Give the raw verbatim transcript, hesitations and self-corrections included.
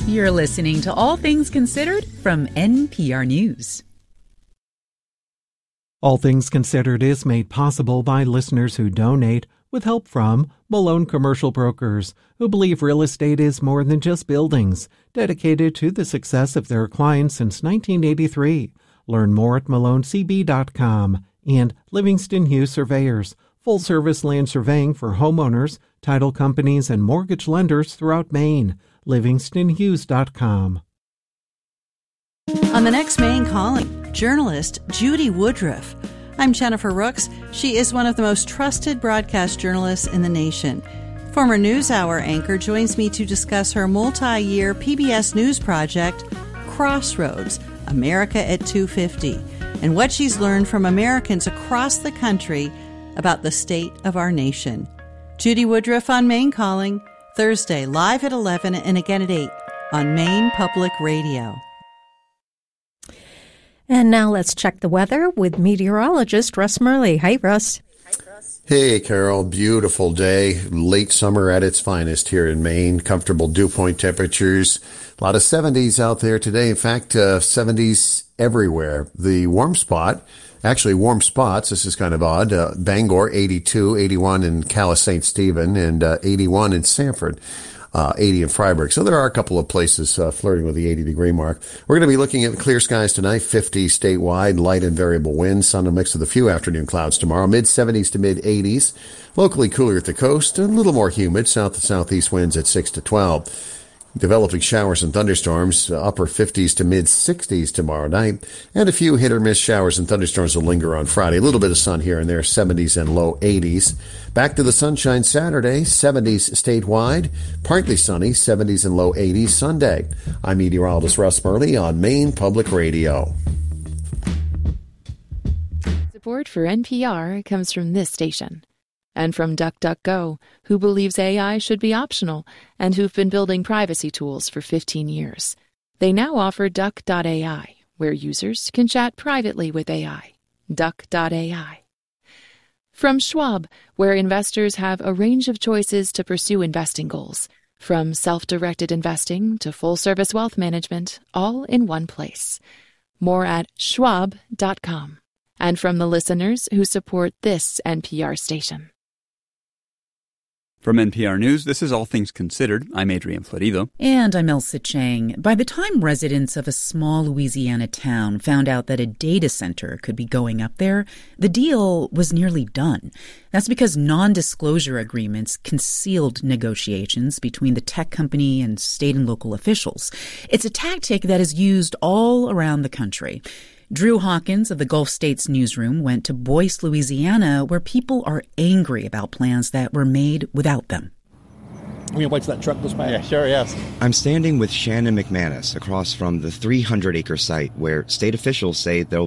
You're listening to All Things Considered from N P R News. All Things Considered is made possible by listeners who donate with help from Malone Commercial Brokers, who believe real estate is more than just buildings, dedicated to the success of their clients since nineteen eighty-three. Learn more at malone c b dot com. And Livingston Hughes Surveyors, full-service land surveying for homeowners, title companies, and mortgage lenders throughout Maine. livingston hughes dot com. On the next Maine Calling, journalist Judy Woodruff. I'm Jennifer Rooks. She is one of the most trusted broadcast journalists in the nation. Former NewsHour anchor joins me to discuss her multi-year P B S News project, Crossroads, America at two fifty, and what she's learned from Americans across the country about the state of our nation. Judy Woodruff on Maine Calling, Thursday, live at eleven and again at eight on Maine Public Radio. And now let's check the weather with meteorologist Russ Murley. Hi, Russ. Hey, Carol. Beautiful day. Late summer at its finest here in Maine. Comfortable dew point temperatures. A lot of seventies out there today. In fact, uh, seventies everywhere. The warm spot, actually warm spots, this is kind of odd, uh, Bangor, eighty-two, eighty-one in Calais Saint Stephen, and uh, eighty-one in Sanford. Uh, eighty in Freiburg. So there are a couple of places uh, flirting with the eighty degree mark. We're going to be looking at clear skies tonight, fifty statewide, light and variable winds, sun a mix with a few afternoon clouds tomorrow, mid seventies to mid eighties, locally cooler at the coast, a little more humid, south to southeast winds at six to twelve. Developing showers and thunderstorms, upper fifties to mid sixties tomorrow night, and a few hit or miss showers and thunderstorms will linger on Friday. A little bit of sun here and there, seventies and low eighties. Back to the sunshine Saturday, seventies statewide, partly sunny, seventies and low eighties Sunday. I'm meteorologist Russ Murley on Maine Public Radio. Support for N P R comes from this station. And from DuckDuckGo, who believes A I should be optional and who've been building privacy tools for fifteen years. They now offer Duck dot A I, where users can chat privately with A I. Duck dot A I. From Schwab, where investors have a range of choices to pursue investing goals, from self-directed investing to full-service wealth management, all in one place. More at schwab dot com. And from the listeners who support this N P R station. From N P R News, this is All Things Considered. I'm Adrian Florido. And I'm Elsa Chang. By the time residents of a small Louisiana town found out that a data center could be going up there, the deal was nearly done. That's because non-disclosure agreements concealed negotiations between the tech company and state and local officials. It's a tactic that is used all around the country. Drew Hawkins of the Gulf States Newsroom went to Boyce, Louisiana, where people are angry about plans that were made without them. I'm going to wait till that truck goes by. Yeah, sure, yes. I'm standing with Shannon McManus across from the three hundred acre site where state officials say there'll